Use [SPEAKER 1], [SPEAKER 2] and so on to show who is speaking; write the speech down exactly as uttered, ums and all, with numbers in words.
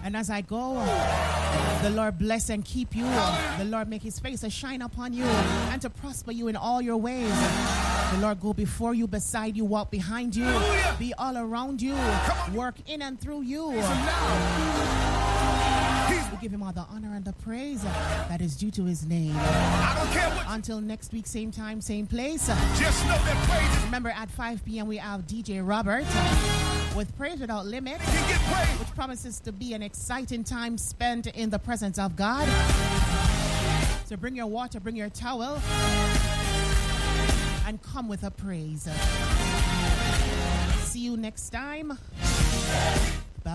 [SPEAKER 1] And as I go, the Lord bless and keep you. The Lord make his face to shine upon you and to prosper you in all your ways. The Lord go before you, beside you, walk behind you, be all around you, work in and through you. We give him all the honor and the praise that is due to his name.
[SPEAKER 2] I don't care what.
[SPEAKER 1] Until next week, same time, same place.
[SPEAKER 2] Just know that praise.
[SPEAKER 1] Remember, at five p.m. we have D J Robert with Praise Without Limit, which promises to be an exciting time spent in the presence of God. So bring your water, bring your towel, and come with a praise. See you next time.